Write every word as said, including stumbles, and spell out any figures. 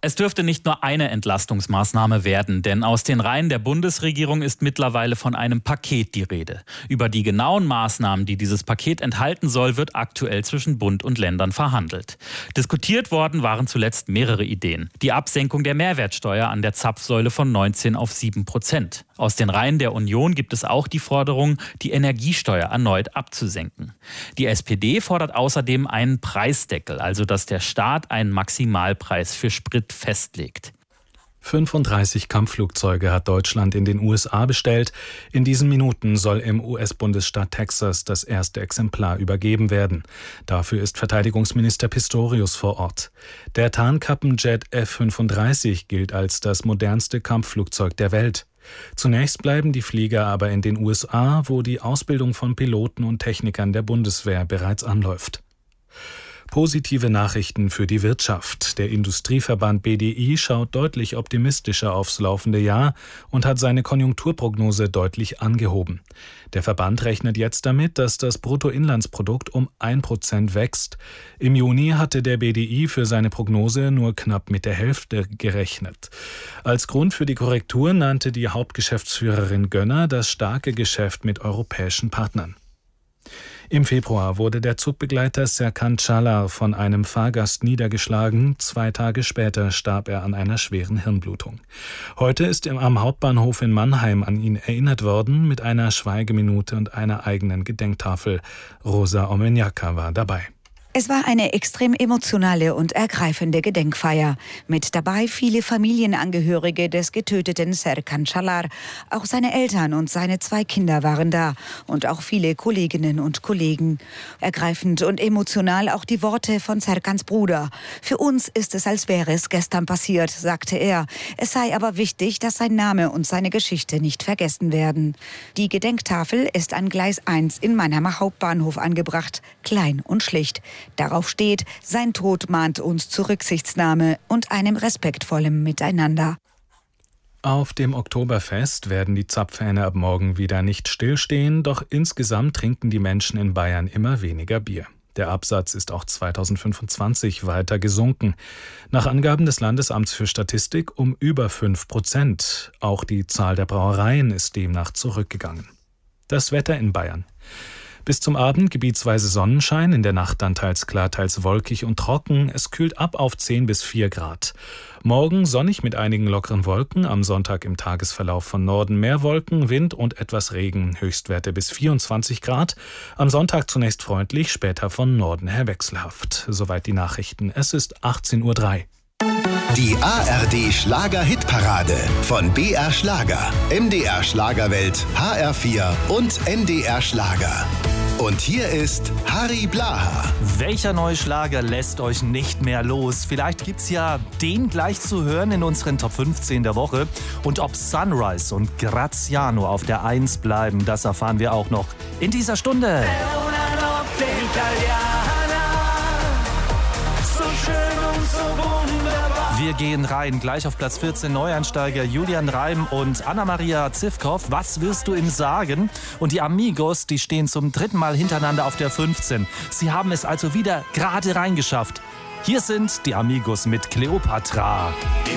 Es dürfte nicht nur eine Entlastungsmaßnahme werden, denn aus den Reihen der Bundesregierung ist mittlerweile von einem Paket die Rede. Über die genauen Maßnahmen, die dieses Paket enthalten soll, wird aktuell zwischen Bund und Ländern verhandelt. Diskutiert worden waren zuletzt mehrere Ideen. Die Absenkung der Mehrwertsteuer an der Zapfsäule von neunzehn auf sieben Prozent. Aus den Reihen der Union gibt es auch die Forderung, die Energiesteuer erneut abzusenken. Die S P D fordert außerdem einen Preisdeckel, also dass der Staat einen Maximalpreis für Sprit festlegt. fünfunddreißig Kampfflugzeuge hat Deutschland in den U S A bestellt. In diesen Minuten soll im U S-Bundesstaat Texas das erste Exemplar übergeben werden. Dafür ist Verteidigungsminister Pistorius vor Ort. Der Tarnkappenjet F fünfunddreißig gilt als das modernste Kampfflugzeug der Welt. Zunächst bleiben die Flieger aber in den U S A, wo die Ausbildung von Piloten und Technikern der Bundeswehr bereits anläuft. Positive Nachrichten für die Wirtschaft. Der Industrieverband B D I schaut deutlich optimistischer aufs laufende Jahr und hat seine Konjunkturprognose deutlich angehoben. Der Verband rechnet jetzt damit, dass das Bruttoinlandsprodukt um ein Prozent wächst. Im Juni hatte der B D I für seine Prognose nur knapp mit der Hälfte gerechnet. Als Grund für die Korrektur nannte die Hauptgeschäftsführerin Gönner das starke Geschäft mit europäischen Partnern. Im Februar wurde der Zugbegleiter Serkan Çalar von einem Fahrgast niedergeschlagen. Zwei Tage später starb er an einer schweren Hirnblutung. Heute ist am Hauptbahnhof in Mannheim an ihn erinnert worden mit einer Schweigeminute und einer eigenen Gedenktafel. Rosa Omenjaka war dabei. Es war eine extrem emotionale und ergreifende Gedenkfeier. Mit dabei viele Familienangehörige des getöteten Serkan Çalar. Auch seine Eltern und seine zwei Kinder waren da. Und auch viele Kolleginnen und Kollegen. Ergreifend und emotional auch die Worte von Serkans Bruder. Für uns ist es, als wäre es gestern passiert, sagte er. Es sei aber wichtig, dass sein Name und seine Geschichte nicht vergessen werden. Die Gedenktafel ist an Gleis eins in Mannheimer Hauptbahnhof angebracht. Klein und schlicht. Darauf steht, sein Tod mahnt uns zu Rücksichtsnahme und einem respektvollen Miteinander. Auf dem Oktoberfest werden die Zapfhähne ab morgen wieder nicht stillstehen, doch insgesamt trinken die Menschen in Bayern immer weniger Bier. Der Absatz ist auch zweitausendfünfundzwanzig weiter gesunken. Nach Angaben des Landesamts für Statistik um über fünf Prozent. Auch die Zahl der Brauereien ist demnach zurückgegangen. Das Wetter in Bayern. Bis zum Abend gebietsweise Sonnenschein, in der Nacht dann teils klar, teils wolkig und trocken. Es kühlt ab auf zehn bis vier Grad. Morgen sonnig mit einigen lockeren Wolken, am Sonntag im Tagesverlauf von Norden mehr Wolken, Wind und etwas Regen, Höchstwerte bis vierundzwanzig Grad. Am Sonntag zunächst freundlich, später von Norden her wechselhaft. Soweit die Nachrichten. Es ist achtzehn Uhr drei. Die A R D Schlager-Hitparade von B R Schlager, M D R Schlagerwelt, H R vier und N D R Schlager. Und hier ist Harry Blaha. Welcher neue Schlager lässt euch nicht mehr los? Vielleicht gibt's ja den gleich zu hören in unseren Top fünfzehn der Woche. Und ob Sunrise und Graziano auf der eins bleiben, das erfahren wir auch noch in dieser Stunde. Wir gehen rein, gleich auf Platz vierzehn Neueinsteiger Julian Reim und Anna-Maria Zivkov. Was wirst du ihm sagen? Und die Amigos, die stehen zum dritten Mal hintereinander auf der fünfzehn. Sie haben es also wieder gerade reingeschafft. Hier sind die Amigos mit Cleopatra.